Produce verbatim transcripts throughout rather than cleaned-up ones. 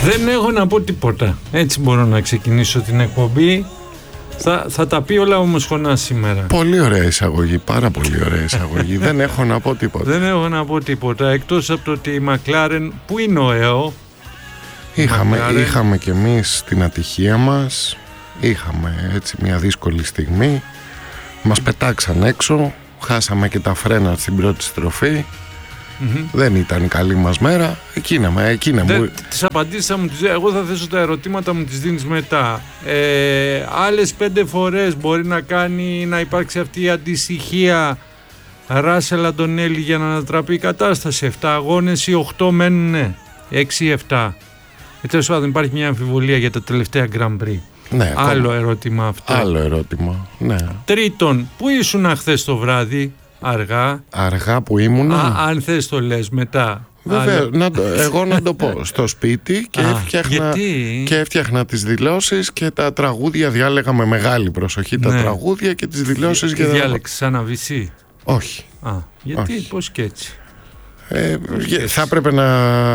Δεν έχω να πω τίποτα. Έτσι μπορώ να ξεκινήσω την εκπομπή. Θα, θα τα πει όλα όμως Χωνά σήμερα. Πολύ ωραία εισαγωγή, πάρα πολύ ωραία εισαγωγή. Δεν έχω να πω τίποτα. Δεν έχω να πω τίποτα, εκτός από το ότι η Μακλάρεν, που είναι ο ΕΟ. Είχαμε, είχαμε κι εμείς την ατυχία μας. Είχαμε έτσι μια δύσκολη στιγμή. Μας πετάξαν έξω. Χάσαμε και τα φρένα στην πρώτη στροφή. Mm-hmm. Δεν ήταν η καλή μας μέρα. Εκείνα, εκείνα Δεν, μου. Τις απαντήσεις θα μου τις... Εγώ θα θέσω τα ερωτήματα, μου τις δίνεις μετά. ε, Άλλες πέντε φορές μπορεί να κάνει, να υπάρξει αυτή η αντιστοιχία Ράσελ Αντωνέλη για να ανατραπεί η κατάσταση. Εφτά αγώνες ή οχτώ μένουνε, έξι ή επτά. ε, Τέλος πάντων υπάρχει μια αμφιβολία για τα τελευταία Grand Prix. Ναι, άλλο ακόμα. ερώτημα αυτό. Άλλο ερώτημα, ναι. Τρίτον, πού ήσουν χθες το βράδυ? Αργά. Αργά που ήμουνα. Α, αν θες το λες μετά. Βέβαια, Άλλο... να το, εγώ να το πω στο σπίτι και, Α, έφτιαχνα, γιατί? και έφτιαχνα τις δηλώσεις και τα τραγούδια, διάλεγα με μεγάλη προσοχή τα ναι. τραγούδια και τις δηλώσεις. Τι για... διάλεξες, αναβησί? Όχι. Α, γιατί, Όχι. πώς και έτσι? Ε, θα έπρεπε να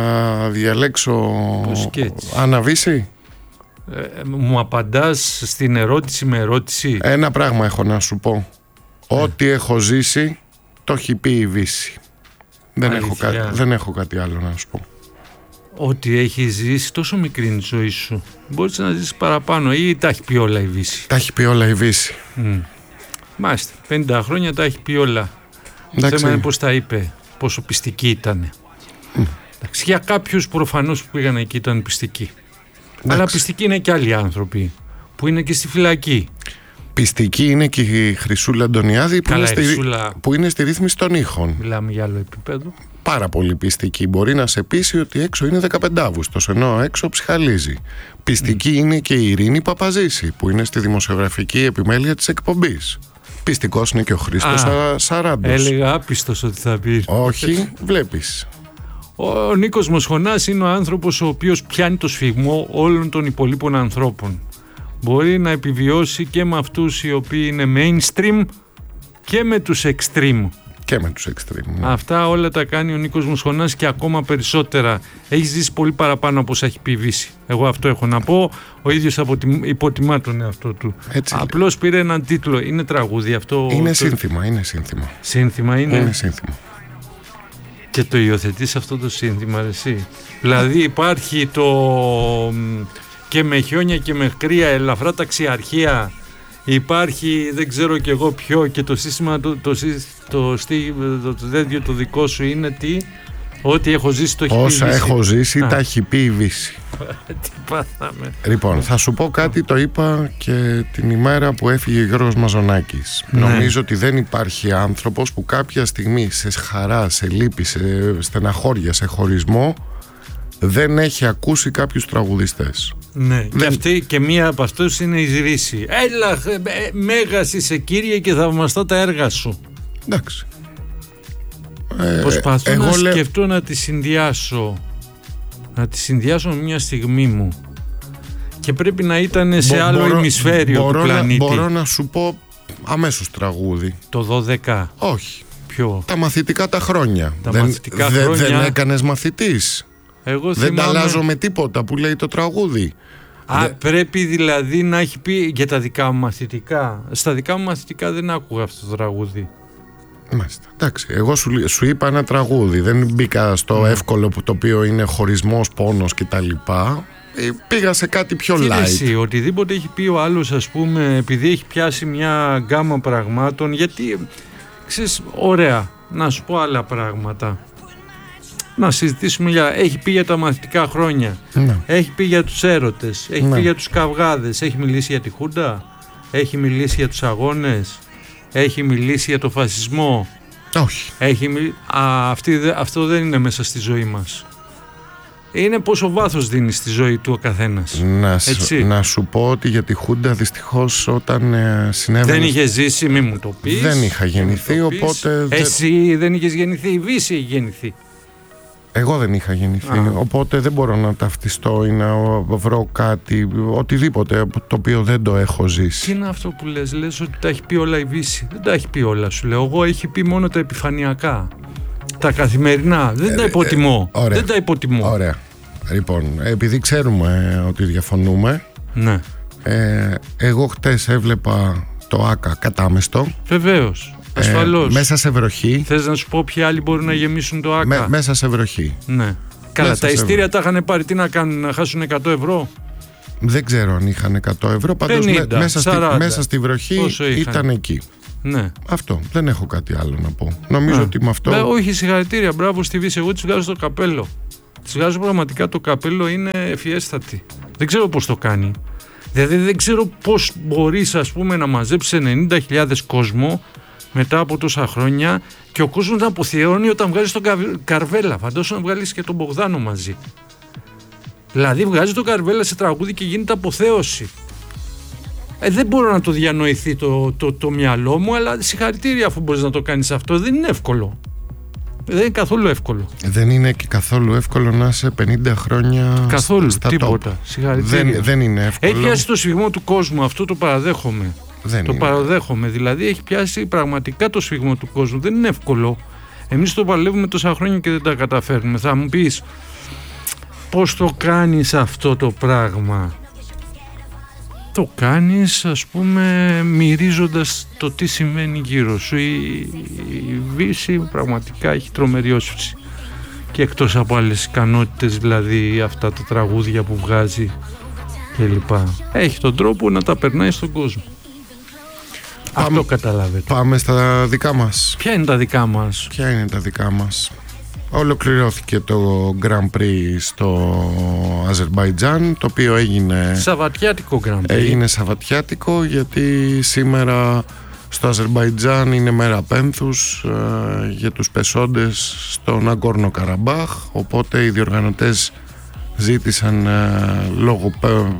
διαλέξω αναβήσει. Ε, μου απαντάς στην ερώτηση με ερώτηση. Ένα πράγμα έχω να σου πω. Ε. Ό,τι έχω ζήσει το έχει πει η Βύση. Δεν έχω, κα... δεν έχω κάτι άλλο να σου πω. Ό,τι έχει ζήσει, τόσο μικρή είναι η ζωή σου. Μπορείς να ζήσεις παραπάνω ή τα έχει πει όλα η Βύση? Τα έχει πει όλα η Βύση. Mm. Μάλιστα, πενήντα χρόνια τα έχει πει όλα. Εντάξει. Το θέμα είναι πώς τα είπε, πόσο πιστική ήταν. Mm. Εντάξει, για κάποιους προφανώς που πήγαν εκεί ήταν πιστικοί. Εντάξει. Αλλά πιστικοί είναι και άλλοι άνθρωποι που είναι και στη φυλακή. Πιστική είναι και η Χρυσούλα Αντωνιάδη που, Καλά, είναι, Χρυσούλα... στη... που είναι στη ρύθμιση των ήχων. Μιλάμε για άλλο επίπεδο. Πάρα πολύ πιστική. Μπορεί να σε πείσει ότι έξω είναι δεκαπέντε Αυγούστος, ενώ έξω ψυχαλίζει. Πιστική mm. είναι και η Ειρήνη Παπαζήση που είναι στη δημοσιογραφική επιμέλεια της εκπομπής. Πιστικός είναι και ο Χρήστος Σαράντος. Έλεγα άπιστος ότι θα πει. Όχι, βλέπεις. Ο Νίκος Μοσχονάς είναι ο άνθρωπος ο οποίος πιάνει το σφιγμό όλων των υπολείπων ανθρώπων. Μπορεί να επιβιώσει και με αυτούς οι οποίοι είναι mainstream και με τους extreme. Και με τους extreme. Ναι. Αυτά όλα τα κάνει ο Νίκος Μοσχονάς και ακόμα περισσότερα. Έχει ζήσει πολύ παραπάνω από όσα έχει πει η Βύση. Εγώ αυτό έχω να πω. Ο ίδιος υποτιμά τον εαυτό του. Έτσι, απλώς πήρε έναν τίτλο. Είναι τραγούδι αυτό? Είναι το... σύνθημα, είναι σύνθημα. Σύνθημα είναι. Είναι σύνθημα. Και το υιοθετείς αυτό το σύνθημα εσύ? Δηλαδή υπάρχει το και με χιόνια και με κρύα ελαφρά ταξιαρχία, υπάρχει δεν ξέρω κι εγώ ποιο, και το σύστημα το, το, το, το, το τέτοιο το δικό σου είναι τι? Ό,τι έχω ζήσει το έχει πει η Βύση. Όσα έχω ζήσει τα έχει πει η Βύση. Τι πάθαμε. Λοιπόν, θα σου πω κάτι, το είπα και την ημέρα που έφυγε ο Γιώργος Μαζονάκης. Ναι. Νομίζω ότι δεν υπάρχει άνθρωπος που κάποια στιγμή σε χαρά, σε λύπη, σε στεναχώρια, σε χωρισμό δεν έχει ακούσει κάποιους τραγουδιστές. Ναι, δεν... και αυτή και μία από αυτούς είναι η Βύση. Έλα, ε, μέγας είσαι κύριε και θαυμαστά τα έργα σου. Εντάξει. Ε, Προσπαθώ να λέ... σκεφτώ να τη συνδυάσω να τη συνδυάσω με μια στιγμή μου και πρέπει να ήταν σε Μπο, άλλο μπορώ, ημισφαίριο μπορώ του πλανήτη. Να, μπορώ να σου πω αμέσως τραγούδι. Το δώδεκα. Όχι. Ποιο? Τα μαθητικά τα χρόνια. Τα δεν, μαθητικά δε, χρόνια. Δεν έκανες μαθητής? Εγώ δεν θυμάμαι... τα αλλάζω με τίποτα που λέει το τραγούδι. Α, Δε... πρέπει δηλαδή να έχει πει για τα δικά μου μαθητικά. Στα δικά μου μαθητικά δεν άκουγα αυτό το τραγούδι. Μάλιστα. Εντάξει, εγώ σου, σου είπα ένα τραγούδι. Δεν μπήκα στο mm. εύκολο που το οποίο είναι χωρισμός, πόνος κτλ. Ε, πήγα σε κάτι πιο τι light. Εσύ, οτιδήποτε έχει πει ο άλλος, ας πούμε, επειδή έχει πιάσει μια γκάμα πραγμάτων, γιατί ξέρεις, ωραία, να σου πω άλλα πράγματα. Να συζητήσουμε για... Έχει πει για τα μαθητικά χρόνια. Ναι. Έχει πει για τους έρωτες. Έχει ναι. πει για τους καυγάδες. Έχει μιλήσει για τη Χούντα. Έχει μιλήσει για τους αγώνες. Έχει μιλήσει για το φασισμό. Όχι. Έχει μιλ... Α, αυτή, αυτό δεν είναι μέσα στη ζωή μας. Είναι πόσο βάθος δίνει στη ζωή του ο καθένας. Να, να σου πω ότι για τη Χούντα δυστυχώς όταν ε, συνέβαινε... Δεν είχε ζήσει, μη μου το πεις. Δεν είχα γεννηθεί, οπότε... Εσύ δεν είχες γεννηθεί, η Βύση είχε γεννηθεί. Εγώ δεν είχα γεννηθεί, Α. οπότε δεν μπορώ να ταυτιστώ ή να βρω κάτι, οτιδήποτε το οποίο δεν το έχω ζήσει. Τι είναι αυτό που λες, λες ότι τα έχει πει όλα η Βύση? Δεν τα έχει πει όλα, σου λέω. Εγώ έχει πει μόνο τα επιφανειακά, τα καθημερινά. Δεν ε, τα υποτιμώ. Ε, ωραία. Δεν τα υποτιμώ. Ωραία. Λοιπόν, επειδή ξέρουμε ότι διαφωνούμε, ναι. ε, εγώ χτες έβλεπα το ΆΚΑ κατάμεστο. Βεβαίως, ασφαλώς. Ε, μέσα σε βροχή. Θες να σου πω ποιοι άλλοι μπορούν να γεμίσουν το ΆΚΑ? Με, μέσα σε βροχή. Ναι. Καλά, τα ειστήρια τα είχαν πάρει, τι να κάνουν, να χάσουν εκατό ευρώ? Δεν ξέρω αν είχαν εκατό ευρώ, πάντως πενήντα, μέσα, στη, μέσα στη βροχή ήταν εκεί. Ναι. Αυτό, δεν έχω κάτι άλλο να πω. Νομίζω Α, ότι με αυτό... Μπα, όχι, συγχαρητήρια, μπράβο στη Βύση, εγώ της βγάζω το καπέλο. Της βγάζω πραγματικά το καπέλο, είναι ευφιέστατη. Δεν ξέρω πώς το κάνει. Δηλαδή δεν ξέρω πώς μπορείς, ας πούμε, να μαζέψεις ενενήντα χιλιάδες κόσμο μετά από τόσα χρόνια και ο κόσμος να αποθεώνει όταν βγάζεις τον Καρβέλα. Φαντάσου να βγάλεις και τον Μπογδάνο μαζί. Δηλαδή βγάζει τον Καρβέλα σε τραγούδι και γίνεται αποθέωση. Ε, δεν μπορώ να το διανοηθεί το, το, το μυαλό μου, αλλά συγχαρητήρια αφού μπορείς να το κάνεις αυτό. Δεν είναι εύκολο. Δεν είναι καθόλου εύκολο. Δεν είναι και καθόλου εύκολο να είσαι πενήντα χρόνια καθόλου, στα τίποτα. top. Συγχαρητήρια. Δεν, δεν είναι εύκολο. Έχει πιάσει το σφιγμό του κόσμου, αυτό το παραδέχομαι. Δεν το είναι. παραδέχομαι. Δηλαδή έχει πιάσει πραγματικά το σφιγμό του κόσμου. Δεν είναι εύκολο. Εμείς το παλεύουμε τόσα χρόνια και δεν τα καταφέρνουμε. Θα μου πεις, πώς το κάνεις αυτό το πράγμα? Το κάνεις, ας πούμε, μυρίζοντας το τι συμβαίνει γύρω σου. Η, η Βύση πραγματικά έχει τρομερή όσφυξη. Και εκτός από άλλες ικανότητες, δηλαδή αυτά τα τραγούδια που βγάζει κλπ. Έχει τον τρόπο να τα περνάει στον κόσμο. Πάμε, αυτό καταλάβετε. Πάμε στα δικά μας. Ποια είναι τα δικά μας? Ποια είναι τα δικά μας? Ολοκληρώθηκε το Grand Prix στο Αζερμπαϊτζάν, το οποίο έγινε Σαββατιάτικο Grand Prix. Έγινε Σαββατιάτικο γιατί σήμερα στο Αζερμπαϊτζάν είναι μέρα πένθους ε, για τους πεσόντες στο Ναγκόρνο Καραμπάχ, οπότε οι διοργανωτές ζήτησαν ε, λόγω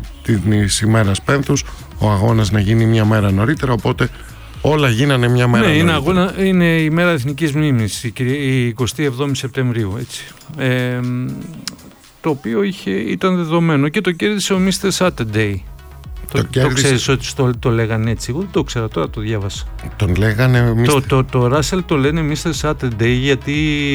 της ημέρας πένθους ο αγώνας να γίνει μια μέρα νωρίτερα, οπότε όλα γίνανε μια μέρα ναι, νωρίτερα. Είναι, αγώνα, είναι η μέρα εθνικής μνήμης, η εικοστή εβδόμη Σεπτεμβρίου, έτσι. Ε, το οποίο είχε, ήταν δεδομένο και το κέρδισε ο μίστερ Saturday. Το, το, το ξέρεις ότι το, το λέγανε έτσι? Εγώ δεν το ξέρω, τώρα το διάβασα. Τον λέγανε μίστερ... Το, το, το Russell το λένε μίστερ Saturday γιατί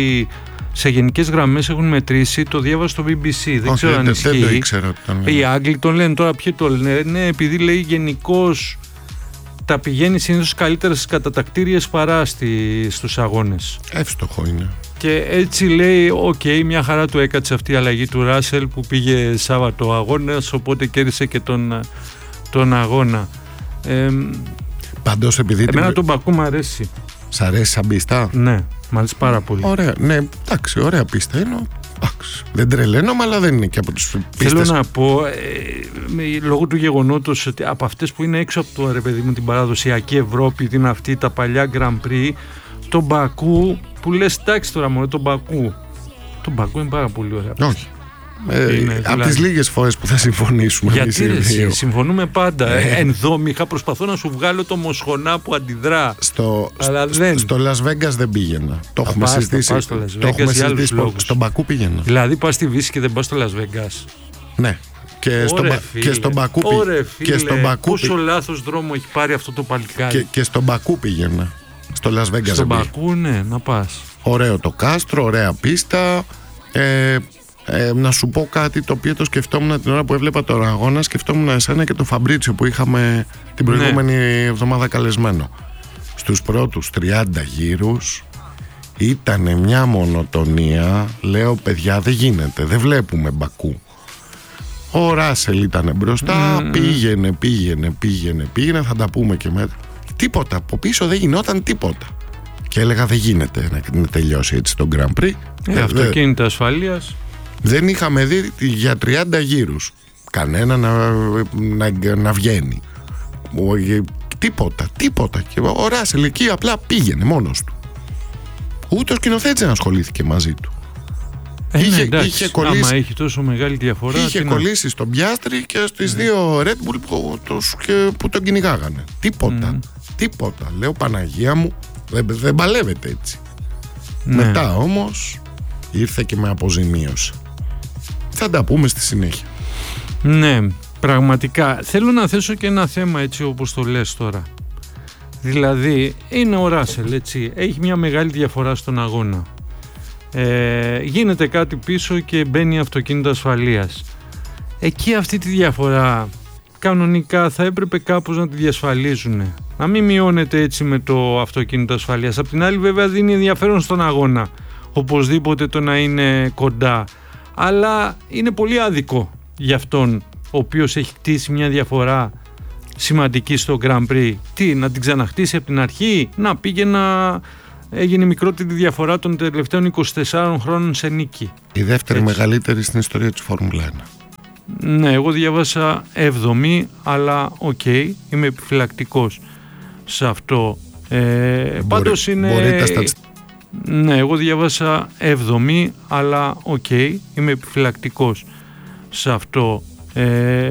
σε γενικές γραμμές έχουν μετρήσει, το διάβασα στο μπι μπι σι, δεν Όχι, ξέρω αν ισχύει. Δεν το ήξερα ότι τον λένε. Οι Άγγλοι τον λένε, τώρα ποιοι το λένε, επειδή λέει γενικώς τα πηγαίνει συνήθως καλύτερα στις κατατακτήριες παρά στη, στους αγώνες. Εύστοχο είναι. Και έτσι λέει, οκ, okay, μια χαρά του έκατσε αυτή η αλλαγή του Ράσελ που πήγε Σάββατο αγώνας, οπότε κέρδισε και τον, τον αγώνα. Ε, Πάντως επειδή... Εμένα την... τον Μπακού μου αρέσει. Σ' αρέσει σαν πίστα? Ναι, μ' αρέσει πάρα πολύ. Ωραία, ναι, εντάξει, ωραία πίστα είναι. Εντάξει, δεν τρελαίνομαι, αλλά δεν είναι και από τους πίστες. Θέλω να πω, ε, λόγω του γεγονότος ότι από αυτές που είναι έξω από το, ρε παιδί μου, την παραδοσιακή Ευρώπη, την αυτή, τα παλιά Grand Prix, τον Μπακού που λες, εντάξει τώρα μόνο, τον Μπακού. Τον Μπακού είναι πάρα πολύ ωραία. Όχι. Ε, είναι, από δηλαδή... τις λίγες φορές που θα συμφωνήσουμε. Γιατί ρε, εσύ, συμφωνούμε πάντα. Ε. Ενδόμηχα προσπαθώ να σου βγάλω το μοσχονά που αντιδρά. Στο, αλλά δεν. στο Las Vegas δεν πήγαινα. Το θα έχουμε πας, συζητήσει. Θα στο Las το Vegas για άλλους λόγους. Στον Μπακού πήγαινα. Δηλαδή πας στη Βύση και δεν πας στο Las Vegas. Ναι. Και, στον, και στον Μπακού πήγαινα. Πόσο λάθος δρόμο έχει πάρει αυτό το παλικάρι. Και, και στον Μπακού πήγαινα. Στο Las Vegas. Στον Μπακού, ναι, να πας. Ωραίο το κάστρο, ωραία πίστα. Ε, Ε, να σου πω κάτι το οποίο το σκεφτόμουν την ώρα που έβλεπα τον αγώνα. Σκεφτόμουν εσένα και τον Φαμπρίτσιο που είχαμε την προηγούμενη ναι. εβδομάδα καλεσμένο. Στους πρώτους τριάντα γύρους ήταν μια μονοτονία. Λέω, παιδιά, δεν γίνεται, δεν βλέπουμε Μπακού. Ο Ράσελ ήταν μπροστά, mm. πήγαινε, πήγαινε, πήγαινε, πήγαινε, θα τα πούμε και μετά. Τίποτα, από πίσω δεν γινόταν τίποτα. Και έλεγα, δεν γίνεται να τελειώσει έτσι το Grand Prix. Ε, αυτοκίνητα ασφαλείας. Δεν είχαμε δει για τριάντα γύρους κανένα να, να, να βγαίνει. Τίποτα, τίποτα. Και ο Ράσελ εκεί απλά πήγαινε μόνος του. Ούτε ο σκηνοθέτης δεν ασχολήθηκε μαζί του. Ε, είχε, ναι, εντάξει, είχε κολλήσει, άμα έχει τόσο μεγάλη διαφορά. Είχε κολλήσει στον Πιάστρη και στις ε. δύο Red Bull που, που, που τον κυνηγάγανε. Τίποτα, mm. τίποτα. Λέω, Παναγία μου, δεν, δεν παλεύεται έτσι. Ναι. Μετά όμως ήρθε και με αποζημίωση. Θα τα πούμε στη συνέχεια. Ναι, πραγματικά. Θέλω να θέσω και ένα θέμα έτσι όπως το λες τώρα. Δηλαδή, είναι ο Ράσελ, έτσι. Έχει μια μεγάλη διαφορά στον αγώνα. ε, γίνεται κάτι πίσω και μπαίνει αυτοκίνητο ασφαλείας. Εκεί αυτή τη διαφορά κανονικά θα έπρεπε κάπως να τη διασφαλίζουν. Να μην μειώνεται έτσι με το αυτοκίνητο ασφαλείας. Απ' την άλλη βέβαια δίνει ενδιαφέρον στον αγώνα, οπωσδήποτε το να είναι κοντά. Αλλά είναι πολύ άδικο για αυτόν ο οποίος έχει χτίσει μια διαφορά σημαντική στο Grand Prix. Τι, να την ξαναχτίσει από την αρχή, να πήγε να έγινε μικρότερη διαφορά των τελευταίων είκοσι τεσσάρων χρόνων σε νίκη. Η δεύτερη έτσι. μεγαλύτερη στην ιστορία της Φόρμουλα ένα. Ναι, εγώ διάβασα έβδομη, αλλά οκ, okay, είμαι επιφυλακτικός σε αυτό. Ε, Μπορεί, πάντως είναι... Μπορεί τα στατισ... Ναι, εγώ διάβασα έβδομη, αλλά οκ, okay, είμαι επιφυλακτικός σε αυτό. Ε,